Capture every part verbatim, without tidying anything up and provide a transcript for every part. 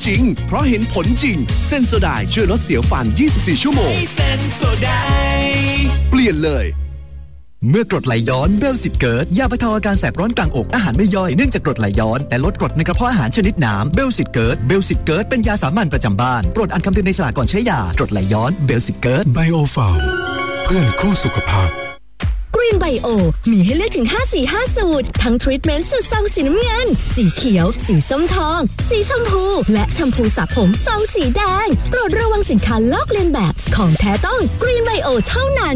จริงเพราะเห็นผลจริงเซนโซไดช่วยลดเสียวฟันยี่สิบสี่ชั่วโมงเซนโซไดเปลี่ยนเลยเมื่อกรดไหลย้อนเบลสิตเกิร์ตยาบรรเทาอาการแสบร้อนกลางอกอาหารไม่ย่อยเนื่องจากกรดไหลย้อนแต่ลดกรดในกระเพาะอาหารชนิดน้ำเบลสิตเกิร์ตเบลสิตเกิร์ตเป็นยาสามัญประจำบ้านโปรดอ่านคำเตือนในฉลากก่อนใช้ยากรดไหลย้อนเบลสิตเกิร์ตไบโอฟาร์มเพื่อนคู่สุขภาพกรีนไบโอมีให้เลือกถึงห้าสีห้าสูตรทั้งทรีทเมนต์สูตรซองสีน้ำเงินสีเขียวสีส้มทองสีชมพูและแชมพูสระผมซองสีแดงโปรดระวังสินค้าลอกเลียนแบบของแท้ต้องกรีนไบโอเท่านั้น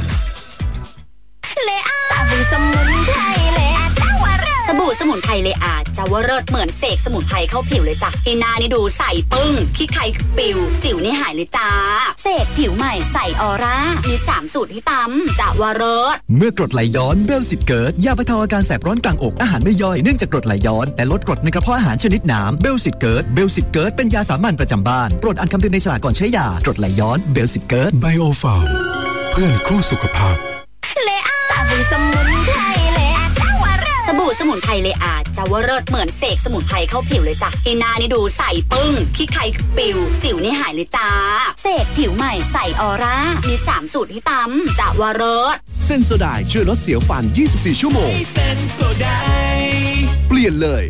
เลอาสบู่สมุนไพรเลอาเจ้าวรสบู่สมุนไพรเลอาเจ้าวรสเหมือนเสกสมุนไพรเข้าผิวเลยจ้ะที่หน้านี่ดูใสปึ้งขี้ใครคือปิวสิวนี่หายเลยจ้าเสกผิวใหม่ใสออร่ามีสามสูตรที่ตำเจ้าวรสเมื่อกรดไหลย้อนเบลสิตเกิร์ตยาบรรเทาอาการแสบร้อนกลางอกอาหารไม่ย่อยเนื่องจากกรดไหลย้อนแต่ลดกรดในกระเพาะอาหารชนิดน้ำเบลสิตเกิร์ตเบลสิตเกิร์ตเป็นยาสามัญประจำบ้านโปรดอ่านคำเตือนในฉลากก่อนใช้ยากรดไหลย้อนเบลสิตเกิร์ตไบโอฟาร์มเพื่อนคู่สุขภาพเลอาสบู่สมุนไพรเลอาเจ้าวรสบู่สมุนไพรเลอาเจ้าวรสเหมือนเสกสมุนไพรเข้าผิวเลยจ้ะที่หน้านี่ดูใสปึ้งขี้ใครคือปิวสิวนี่หายเลยจ้าเสกผิวใหม่ใสออร่ามีสามสูตรที่ตำเจ้าวรสเซนโซไดช่วยลดเสียวฟันยี่สิบสี่ชั่วโมงเซนโซไดเปลี่ยนเลย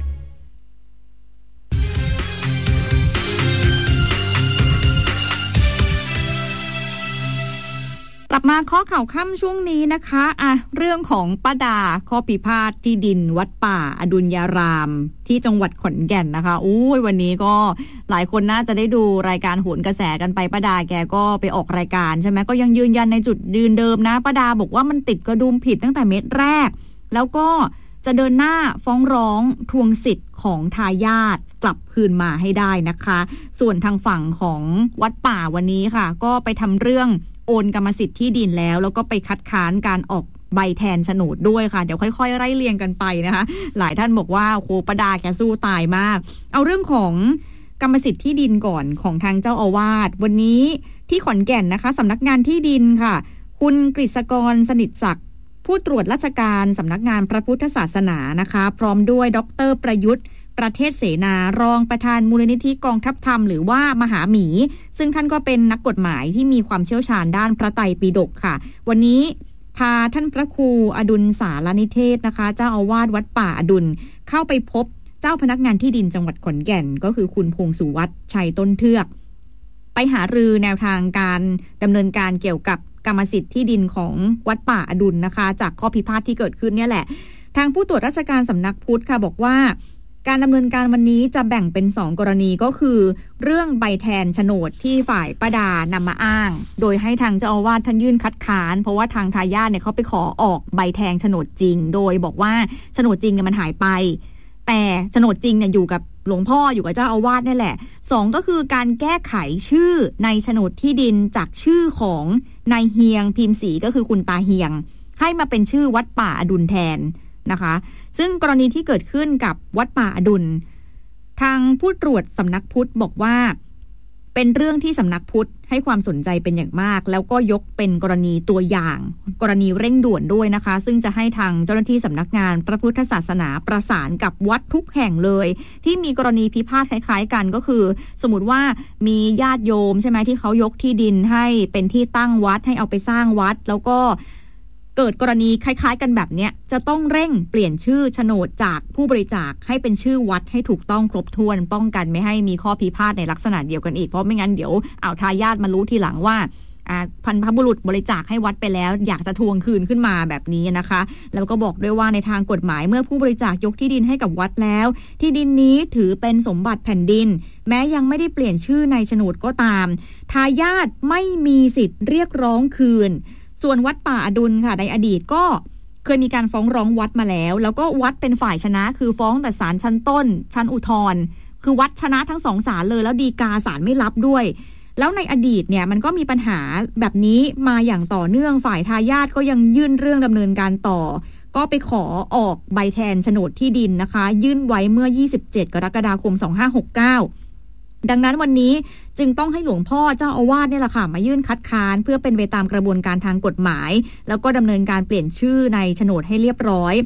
กลับมาข้อข่าวค่ำช่วงนี้นะคะอ่ะเรื่องของป้าดาข้อพิพาทที่ดินวัดป่าอดุลยารามที่จังหวัดขอนแก่นนะคะอุ้ยวันนี้ก็หลายคนน่าจะได้ดูรายการโหนกระแสกันไปป้าดาแกก็ไปออกรายการใช่ไหมก็ยังยืนยันในจุดยืนเดิมนะป้าดาบอกว่ามันติดกระดุมผิดตั้งแต่เม็ดแรกแล้วก็จะเดินหน้าฟ้องร้องทวงสิทธิ์ของทายาทกลับคืนมาให้ได้นะคะส่วนทางฝั่งของวัดป่าวันนี้ค่ะก็ไปทำเรื่องโอนกรรมสิทธิ์ที่ดินแล้วแล้วก็ไปคัดค้านการออกใบแทนโฉนดด้วยค่ะเดี๋ยวค่อยๆไล่เรียงกันไปนะคะหลายท่านบอกว่าโคปดาแกสู้ตายมากเอาเรื่องของกรรมสิทธิ์ที่ดินก่อนของทางเจ้าอาวาสวันนี้ที่ขอนแก่นนะคะสำนักงานที่ดินค่ะคุณกฤษกรสนิทศักดิ์ผู้ตรวจราชการสำนักงานพระพุทธศาสนานะคะพร้อมด้วยดร.ประยุทธ์ประเทศเสนารองประธานมูลนิธิกองทัพธรรมหรือว่ามหาหมีซึ่งท่านก็เป็นนักกฎหมายที่มีความเชี่ยวชาญด้านพระไตรปิฎกค่ะวันนี้พาท่านพระครูอดุลสารนิเทศนะคะเจ้าอาวาสวัดป่าอดุลเข้าไปพบเจ้าพนักงานที่ดินจังหวัดขอนแก่นก็คือคุณพงษ์สุวัฒน์ชัยต้นเทือกไปหารือแนวทางการดำเนินการเกี่ยวกับกรรมสิทธิ์ที่ดินของวัดป่าอดุลนะคะจากข้อพิพาทที่เกิดขึ้นเนี่ยแหละทางผู้ตรวจราชการสำนักพุทธค่ะบอกว่าการดำเนินการวันนี้จะแบ่งเป็นสองกรณีก็คือเรื่องใบแทนโฉนดที่ฝ่ายป้าดานำมาอ้างโดยให้ทางเจ้าอาวาสท่านยื่นคัดค้านเพราะว่าทางทายาทเนี่ยเขาไปขอออกใบแทนโฉนดจริงโดยบอกว่าโฉนดจริงเนี่ยมันหายไปแต่โฉนดจริงเนี่ยอยู่กับหลวงพ่ออยู่กับเจ้าอาวาสนี่แหละสองก็คือการแก้ไขชื่อในโฉนดที่ดินจากชื่อของนายเฮียงพิมพ์ศรีก็คือคุณตาเฮียงให้มาเป็นชื่อวัดป่าอดุลแทนนะคะซึ่งกรณีที่เกิดขึ้นกับวัดป่าอดุลทางผู้ตรวจสำนักพุทธบอกว่าเป็นเรื่องที่สำนักพุทธให้ความสนใจเป็นอย่างมากแล้วก็ยกเป็นกรณีตัวอย่างกรณีเร่งด่วนด้วยนะคะซึ่งจะให้ทางเจ้าหน้าที่สำนักงานพระพุทธศาสนาประสานกับวัดทุกแห่งเลยที่มีกรณีพิพาทคล้ายๆกันก็คือสมมติว่ามีญาติโยมใช่ไหมที่เขายกที่ดินให้เป็นที่ตั้งวัดให้เอาไปสร้างวัดแล้วก็เกิดกรณีคล้ายๆกันแบบนี้จะต้องเร่งเปลี่ยนชื่อโฉนดจากผู้บริจาคให้เป็นชื่อวัดให้ถูกต้องครบถ้วนป้องกันไม่ให้มีข้อพิพาทในลักษณะเดียวกันอีกเพราะไม่งั้นเดี๋ยวเอาทายาทมารู้ทีหลังว่าพันพบุรุษบริจาคให้วัดไปแล้วอยากจะทวงคืนขึ้นมาแบบนี้นะคะแล้วก็บอกด้วยว่าในทางกฎหมายเมื่อผู้บริจาคยกที่ดินให้กับวัดแล้วที่ดินนี้ถือเป็นสมบัติแผ่นดินแม้ยังไม่ได้เปลี่ยนชื่อในโฉนดก็ตามทายาทไม่มีสิทธิ์เรียกร้องคืนส่วนวัดป่าอดุลค่ะในอดีตก็เคยมีการฟ้องร้องวัดมาแล้วแล้วก็วัดเป็นฝ่ายชนะคือฟ้องแต่ศาลชั้นต้นชั้นอุทธรณ์คือวัดชนะทั้งสองศาลเลยแล้วฎีกาศาลไม่รับด้วยแล้วในอดีตเนี่ยมันก็มีปัญหาแบบนี้มาอย่างต่อเนื่องฝ่ายทายาทก็ยังยื่นเรื่องดำเนินการต่อก็ไปขอออกใบแทนโฉนดที่ดินนะคะยื่นไว้เมื่อยี่สิบเจ็ดกรกฎาคมสองพันห้าร้อยหกสิบเก้าดังนั้นวันนี้จึงต้องให้หลวงพ่อเจ้าอาวาสเนี่ยแหละค่ะมายื่นคัดค้านเพื่อเป็นไปตามกระบวนการทางกฎหมายแล้วก็ดำเนินการเปลี่ยนชื่อในโฉนดให้เรียบร้อย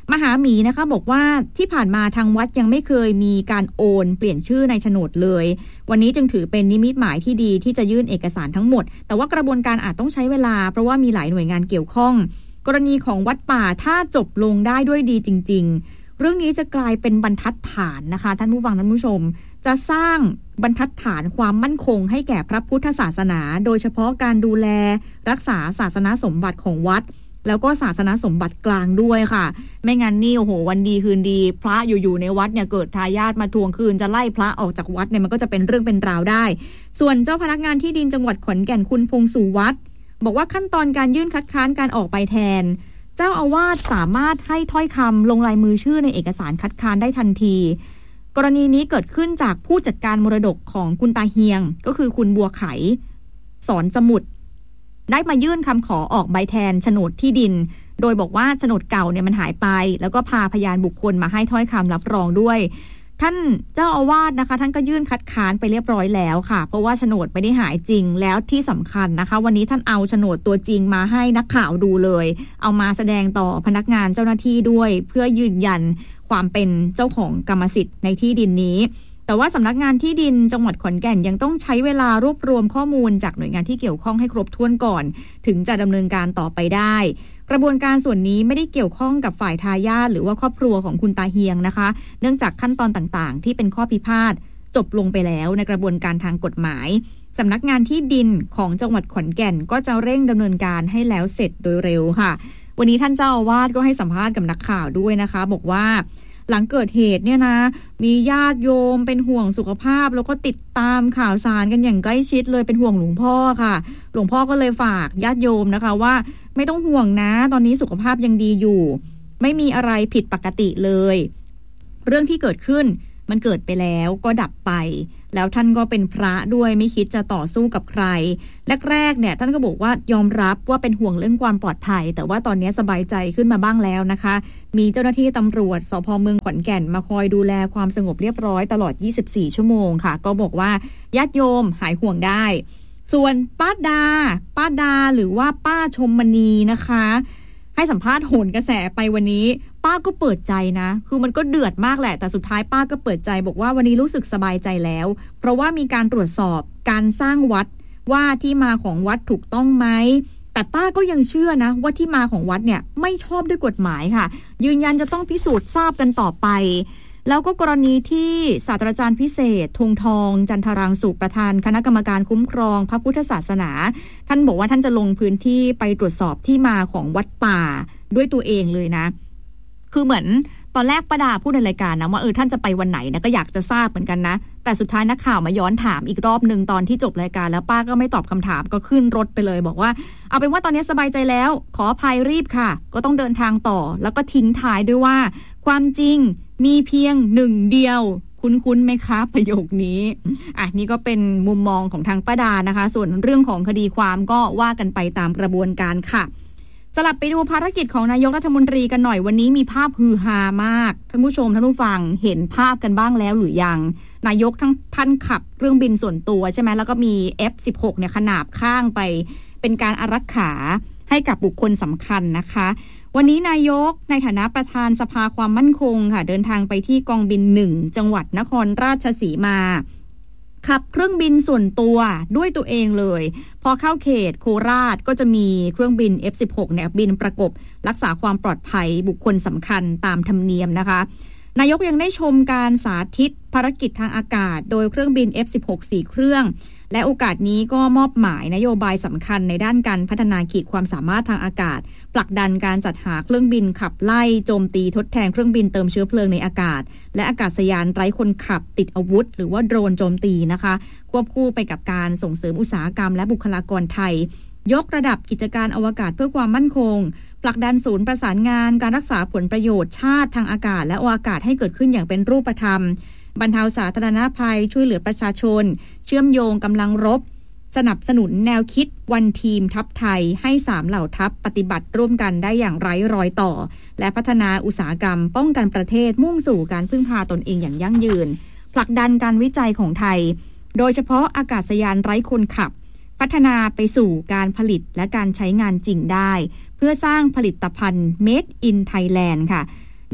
มหาหมีนะคะบอกว่าที่ผ่านมาทางวัดยังไม่เคยมีการโอนเปลี่ยนชื่อในโฉนดเลยวันนี้จึงถือเป็นนิมิตหมายที่ดีที่จะยื่นเอกสารทั้งหมดแต่ว่ากระบวนการอาจต้องใช้เวลาเพราะว่ามีหลายหน่วยงานเกี่ยวข้องกรณีของวัดป่าถ้าจบลงได้ด้วยดีจริงๆเรื่องนี้จะกลายเป็นบรรทัดฐานนะคะท่านผู้ฟังท่านผู้ชมจะสร้างบรรทัดฐานความมั่นคงให้แก่พระพุทธศาสนาโดยเฉพาะการดูแลรักษาศาสนสมบัติของวัดแล้วก็ศาสนสมบัติกลางด้วยค่ะไม่งั้นนี่โอ้โหวันดีคืนดีพระอยู่ๆในวัดเนี่ยเกิดทายาทมาทวงคืนจะไล่พระออกจากวัดเนี่ยมันก็จะเป็นเรื่องเป็นราวได้ส่วนเจ้าพนักงานที่ดินจังหวัดขอนแก่นคุณพงษ์สุวัฒน์บอกว่าขั้นตอนการยื่นคัดค้านการออกใบแทนเจ้าอาวาสสามารถให้ถ้อยคำลงลายมือชื่อในเอกสารคัดค้านได้ทันทีกรณีนี้เกิดขึ้นจากผู้จัดการมรดกของคุณตาเฮียงก็คือคุณบัวไขสอนสมุทรได้มายื่นคำขอออกใบแทนโฉนดที่ดินโดยบอกว่าโฉนดเก่าเนี่ยมันหายไปแล้วก็พาพยานบุคคลมาให้ถ้อยคำรับรองด้วยท่านเจ้าอาวาสนะคะท่านก็ยื่นคัดค้านไปเรียบร้อยแล้วค่ะเพราะว่าโฉนดไม่ได้หายจริงแล้วที่สำคัญนะคะวันนี้ท่านเอาโฉนดตัวจริงมาให้นักข่าวดูเลยเอามาแสดงต่อพนักงานเจ้าหน้าที่ด้วยเพื่อยืนยันความเป็นเจ้าของกรรมสิทธิ์ในที่ดินนี้แต่ว่าสำนักงานที่ดินจังหวัดขอนแก่นยังต้องใช้เวลารวบรวมข้อมูลจากหน่วยงานที่เกี่ยวข้องให้ครบถ้วนก่อนถึงจะดำเนินการต่อไปได้กระบวนการส่วนนี้ไม่ได้เกี่ยวข้องกับฝ่ายทายาทหรือว่าครอบครัวของคุณตาเฮียงนะคะเนื่องจากขั้นตอนต่างๆที่เป็นข้อพิพาทจบลงไปแล้วในกระบวนการทางกฎหมายสำนักงานที่ดินของจังหวัดขอนแก่นก็จะเร่งดำเนินการให้แล้วเสร็จโดยเร็วค่ะวันนี้ท่านเจ้าอาวาสก็ให้สัมภาษณ์กับนักข่าวด้วยนะคะบอกว่าหลังเกิดเหตุเนี่ยนะมีญาติโยมเป็นห่วงสุขภาพแล้วก็ติดตามข่าวสารกันอย่างใกล้ชิดเลยเป็นห่วงหลวงพ่อค่ะหลวงพ่อก็เลยฝากญาติโยมนะคะว่าไม่ต้องห่วงนะตอนนี้สุขภาพยังดีอยู่ไม่มีอะไรผิดปกติเลยเรื่องที่เกิดขึ้นมันเกิดไปแล้วก็ดับไปแล้วท่านก็เป็นพระด้วยไม่คิดจะต่อสู้กับใครแรกๆเนี่ยท่านก็บอกว่ายอมรับว่าเป็นห่วงเรื่องความปลอดภัยแต่ว่าตอนนี้สบายใจขึ้นมาบ้างแล้วนะคะมีเจ้าหน้าที่ตำรวจสภ.เมืองขอนแก่นมาคอยดูแลความสงบเรียบร้อยตลอดยี่สิบสี่ชั่วโมงค่ะก็บอกว่าญาติโยมหายห่วงได้ส่วนป้าดาป้าดาหรือว่าป้าชมมณีนะคะให้สัมภาษณ์โหนกระแสไปวันนี้ป้าก็เปิดใจนะคือมันก็เดือดมากแหละแต่สุดท้ายป้าก็เปิดใจบอกว่าวันนี้รู้สึกสบายใจแล้วเพราะว่ามีการตรวจสอบการสร้างวัดว่าที่มาของวัดถูกต้องไหมแต่ป้าก็ยังเชื่อนะว่าที่มาของวัดเนี่ยไม่ชอบด้วยกฎหมายค่ะยืนยันจะต้องพิสูจน์ทราบกันต่อไปแล้วก็กรณีที่ศาสตราจารย์พิเศษธงทองจันทรังสุประธานคณะกรรมการคุ้มครองพระพุทธศาสนาท่านบอกว่าท่านจะลงพื้นที่ไปตรวจสอบที่มาของวัดป่าด้วยตัวเองเลยนะคือเหมือนตอนแรกป้าดาพูดในรายการนะว่าเออท่านจะไปวันไหนนะก็อยากจะทราบเหมือนกันนะแต่สุดท้ายนักข่าวมาย้อนถามอีกรอบนึงตอนที่จบรายการแล้วป้าก็ไม่ตอบคำถามก็ขึ้นรถไปเลยบอกว่าเอาเป็นว่าตอนนี้สบายใจแล้วขออภัยรีบค่ะก็ต้องเดินทางต่อแล้วก็ทิ้งท้ายด้วยว่าความจริงมีเพียงหนึ่งเดียวคุ้นๆไหมคะประโยคนี้อ่ะนี่ก็เป็นมุมมองของทางป้าดานะคะส่วนเรื่องของคดีความก็ว่ากันไปตามกระบวนการค่ะสลับไปดูภารกิจของนายกรัฐมนตรีกันหน่อยวันนี้มีภาพฮือฮามากท่านผู้ชมท่านผู้ฟังเห็นภาพกันบ้างแล้วหรือยังนายกทั้งท่านขับเครื่องบินส่วนตัวใช่ไหมแล้วก็มี เอฟ สิบหก เนี่ยขนาบข้างไปเป็นการอารักขาให้กับบุคคลสำคัญนะคะวันนี้นายกในฐานะประธานสภาความมั่นคงค่ะเดินทางไปที่กองบินหนึ่งจังหวัดนครราชสีมาขับเครื่องบินส่วนตัวด้วยตัวเองเลยพอเข้าเขตโคราชก็จะมีเครื่องบิน เอฟ สิบหก เนี่ยบินประกบรักษาความปลอดภัยบุคคลสำคัญตามธรรมเนียมนะคะนายกยังได้ชมการสาธิตภารกิจทางอากาศโดยเครื่องบิน เอฟ สิบหก สี่เครื่องและโอกาสนี้ก็มอบหมายนโยบายสำคัญในด้านการพัฒนาขีดความสามารถทางอากาศผลักดันการจัดหาเครื่องบินขับไล่โจมตีทดแทนเครื่องบินเติมเชื้อเพลิงในอากาศและอากาศยานไร้คนขับติดอาวุธหรือว่าโดรนโจมตีนะคะควบคู่ไปกับการส่งเสริมอุตสาหกรรมและบุคลากรไทยยกระดับกิจการอวกาศเพื่อความมั่นคงผลักดันศูนย์ประสานงานการรักษาผลประโยชน์ชาติทางอากาศและอวกาศให้เกิดขึ้นอย่างเป็นรูปธรรมบรรเทาสาธารณภัยช่วยเหลือประชาชนเชื่อมโยงกำลังรบสนับสนุนแนวคิดวันทีมทัพไทยให้สามเหล่าทัพปฏิบัติร่วมกันได้อย่างไร้รอยต่อและพัฒนาอุตสาหกรรมป้องกันประเทศมุ่งสู่การพึ่งพาตนเองอย่างยั่งยืนผลักดันการวิจัยของไทยโดยเฉพาะอากาศยานไร้คนขับพัฒนาไปสู่การผลิตและการใช้งานจริงได้เพื่อสร้างผลิตภัณฑ์ Made in Thailand ค่ะ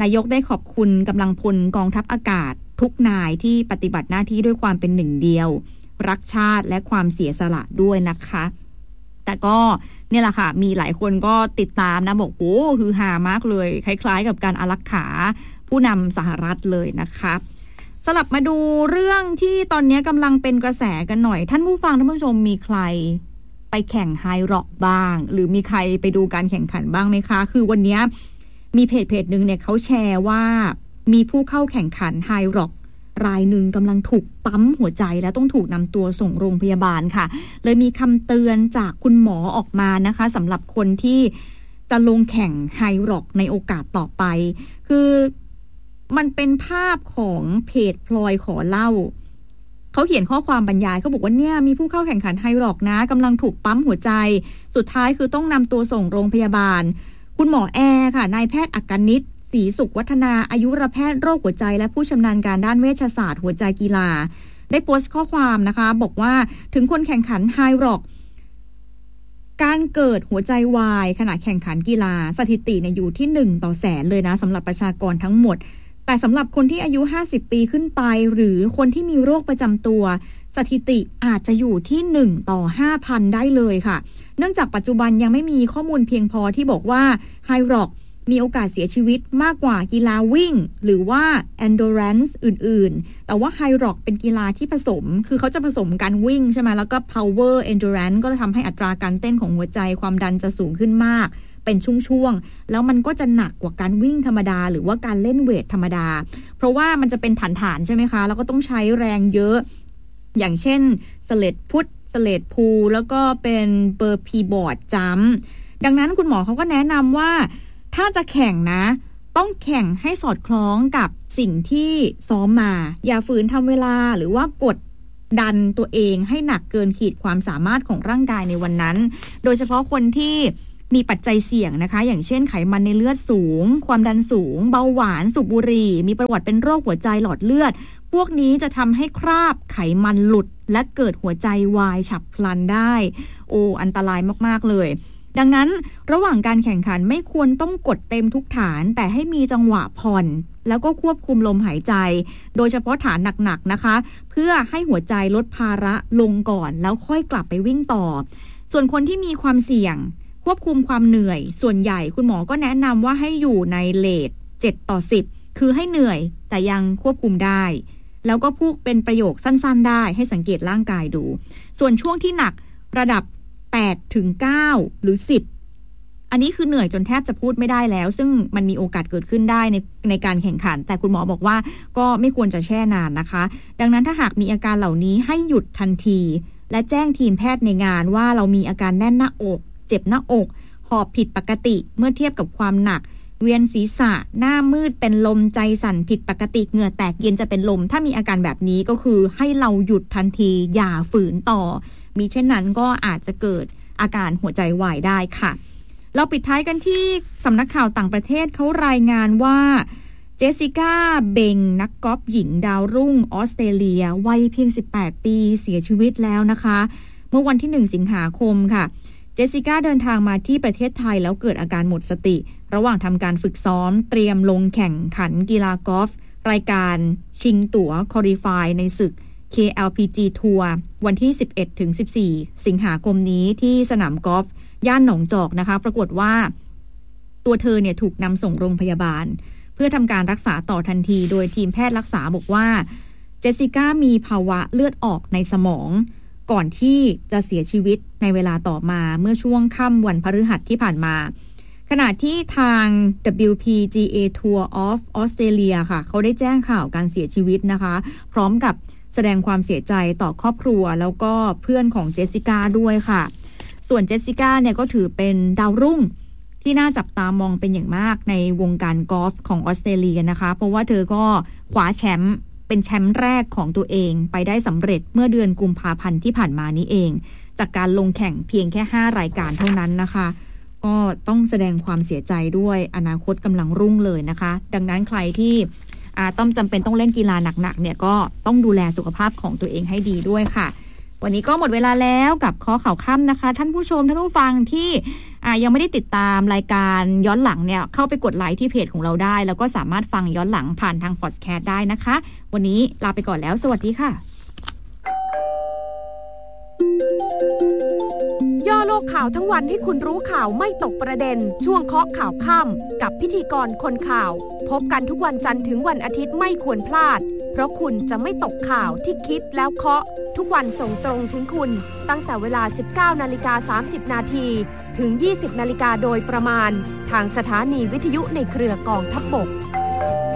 นายกได้ขอบคุณกำลังพลกองทัพอากาศทุกนายที่ปฏิบัติหน้าที่ด้วยความเป็นหนึ่งเดียวรักชาติและความเสียสละด้วยนะคะแต่ก็เนี่ยแหละค่ะมีหลายคนก็ติดตามนะบอกโอ้ฮือฮามากเลยคล้ายๆกับการอารักขาผู้นำสหรัฐเลยนะคะสลับมาดูเรื่องที่ตอนนี้กำลังเป็นกระแสกันหน่อยท่านผู้ฟังท่านผู้ชมมีใครไปแข่งไฮร็อกบ้างหรือมีใครไปดูการแข่งขันบ้างไหมคะคือวันนี้มีเพจเพจหนึ่งเนี่ยเขาแชร์ว่ามีผู้เข้าแข่งขันไฮร็อกรายหนึ่งกำลังถูกปั๊มหัวใจและต้องถูกนำตัวส่งโรงพยาบาลค่ะเลยมีคำเตือนจากคุณหมอออกมานะคะสำหรับคนที่จะลงแข่งไฮร็อกในโอกาสต่อไปคือมันเป็นภาพของเพจพลอยขอเล่าเขาเขียนข้อความบรรยายเขาบอกว่าเนี่ยมีผู้เข้าแข่งขันไฮร็อกนะกำลังถูกปั๊มหัวใจสุดท้ายคือต้องนำตัวส่งโรงพยาบาลคุณหมอแอร์ค่ะนายแพทย์อักกนิษฐ์ศรีสุขวัฒนาอายุรแพทย์โรคหัวใจและผู้ชำนาญการด้านเวชศาสตร์หัวใจกีฬาได้โพสต์ข้อความนะคะบอกว่าถึงคนแข่งขันไฮร็อกการเกิดหัวใจวายขณะแข่งขันกีฬาสถิติเนี่ยอยู่ที่หนึ่งต่อแสนเลยนะสำหรับประชากรทั้งหมดแต่สำหรับคนที่อายุห้าสิบปีขึ้นไปหรือคนที่มีโรคประจำตัวสถิติอาจจะอยู่ที่หนึ่งต่อ ห้าพัน ได้เลยค่ะเนื่องจากปัจจุบันยังไม่มีข้อมูลเพียงพอที่บอกว่าไฮร็อกมีโอกาสเสียชีวิตมากกว่ากีฬาวิ่งหรือว่า endurance อื่นๆแต่ว่าไฮร็อกเป็นกีฬาที่ผสมคือเขาจะผสมการวิ่งใช่ไหมแล้วก็ power endurance ก็จะทำให้อัตราการเต้นของหัวใจความดันจะสูงขึ้นมากเป็นช่วงๆแล้วมันก็จะหนักกว่าการวิ่งธรรมดาหรือว่าการเล่นเวทธรรมดาเพราะว่ามันจะเป็นฐานๆใช่ไหมคะแล้วก็ต้องใช้แรงเยอะอย่างเช่นสเลดพุทสเลดพูลแล้วก็เป็นเบอร์พีบอร์ดจัมป์ดังนั้นคุณหมอเขาก็แนะนำว่าถ้าจะแข่งนะต้องแข่งให้สอดคล้องกับสิ่งที่ซ้อมมาอย่าฝืนทำเวลาหรือว่ากดดันตัวเองให้หนักเกินขีดความสามารถของร่างกายในวันนั้นโดยเฉพาะคนที่มีปัจจัยเสี่ยงนะคะอย่างเช่นไขมันในเลือดสูงความดันสูงเบาหวานสูบบุหรี่มีประวัติเป็นโรคหัวใจหลอดเลือดพวกนี้จะทำให้คราบไขมันหลุดและเกิดหัวใจวายฉับพลันได้โอ้อันตรายมากๆเลยดังนั้นระหว่างการแข่งขันไม่ควรต้องกดเต็มทุกฐานแต่ให้มีจังหวะผ่อนแล้วก็ควบคุมลมหายใจโดยเฉพาะฐานหนักๆนะคะเพื่อให้หัวใจลดภาระลงก่อนแล้วค่อยกลับไปวิ่งต่อส่วนคนที่มีความเสี่ยงควบคุมความเหนื่อยส่วนใหญ่คุณหมอก็แนะนำว่าให้อยู่ในเรทเจ็ดต่อสิบคือให้เหนื่อยแต่ยังควบคุมได้แล้วก็พูดเป็นประโยคสั้นๆได้ให้สังเกตร่างกายดูส่วนช่วงที่หนักระดับแปดถึงเก้าหรือสิบอันนี้คือเหนื่อยจนแทบจะพูดไม่ได้แล้วซึ่งมันมีโอกาสเกิดขึ้นได้ในในการแข่งขันแต่คุณหมอบอกว่าก็ไม่ควรจะแช่นานนะคะดังนั้นถ้าหากมีอาการเหล่านี้ให้หยุดทันทีและแจ้งทีมแพทย์ในงานว่าเรามีอาการแน่นหน้าอกเจ็บหน้าอกหอบผิดปกติเมื่อเทียบกับความหนักเวียนศีรษะหน้ามืดเป็นลมใจสั่นผิดปกติเหงื่อแตกเย็นจะเป็นลมถ้ามีอาการแบบนี้ก็คือให้เราหยุดทันทีอย่าฝืนต่อมิเช่นนั้นก็อาจจะเกิดอาการหัวใจวายได้ค่ะเราปิดท้ายกันที่สำนักข่าวต่างประเทศเขารายงานว่าเจสสิก้าเบงนักกอล์ฟหญิงดาวรุ่งออสเตรเลียวัยเพียงสิบแปดปีเสียชีวิตแล้วนะคะเมื่อวันที่หนึ่งสิงหาคมค่ะเจสสิก้าเดินทางมาที่ประเทศไทยแล้วเกิดอาการหมดสติระหว่างทำการฝึกซ้อมเตรียมลงแข่งขันกีฬากอล์ฟรายการชิงตั๋วคอลิฟายในศึก เค แอล พี จี ทัวร์วันที่ สิบเอ็ดถึงสิบสี่ สิงหาคมนี้ที่สนามกอล์ฟย่านหนองจอกนะคะปรากฏว่าตัวเธอเนี่ยถูกนำส่งโรงพยาบาลเพื่อทำการรักษาต่อทันทีโดยทีมแพทย์รักษาบอกว่าเจสสิก้ามีภาวะเลือดออกในสมองก่อนที่จะเสียชีวิตในเวลาต่อมาเมื่อช่วงค่ำวันพฤหัสที่ผ่านมาขณะที่ทาง ดับเบิลยู พี จี เอ Tour of Australia ค่ะเขาได้แจ้งข่าวการเสียชีวิตนะคะพร้อมกับแสดงความเสียใจต่อครอบครัวแล้วก็เพื่อนของเจสสิก้าด้วยค่ะส่วนเจสสิก้าเนี่ยก็ถือเป็นดาวรุ่งที่น่าจับตามองเป็นอย่างมากในวงการกอล์ฟของออสเตรเลียนะคะเพราะว่าเธอก็คว้าแชมป์เป็นแชมป์แรกของตัวเองไปได้สำเร็จเมื่อเดือนกุมภาพันธ์ที่ผ่านมานี้เองจากการลงแข่งเพียงแค่ห้ารายการเท่านั้นนะคะก็ต้องแสดงความเสียใจด้วยอนาคตกำลังรุ่งเลยนะคะดังนั้นใครที่ต้องจำเป็นต้องเล่นกีฬาหนักๆเนี่ยก็ต้องดูแลสุขภาพของตัวเองให้ดีด้วยค่ะวันนี้ก็หมดเวลาแล้วกับข้อข่าวค่ำนะคะท่านผู้ชมท่านผู้ฟังที่อ่ายังไม่ได้ติดตามรายการย้อนหลังเนี่ยเข้าไปกดไลค์ที่เพจของเราได้แล้วก็สามารถฟังย้อนหลังผ่านทางพอดแคสต์ได้นะคะวันนี้ลาไปก่อนแล้วสวัสดีค่ะย่อโลกข่าวทั้งวันให้คุณรู้ข่าวไม่ตกประเด็นช่วงเคาะข่าวค่ำกับพิธีกรคนข่าวพบกันทุกวันจันทร์ถึงวันอาทิตย์ไม่ควรพลาดเพราะคุณจะไม่ตกข่าวที่คิดแล้วเคาะทุกวันส่งตรงถึงคุณตั้งแต่เวลา สิบเก้านาฬิกาสามสิบนาทีถึง ยี่สิบนาฬิกาโดยประมาณทางสถานีวิทยุในเครือกองทัพบก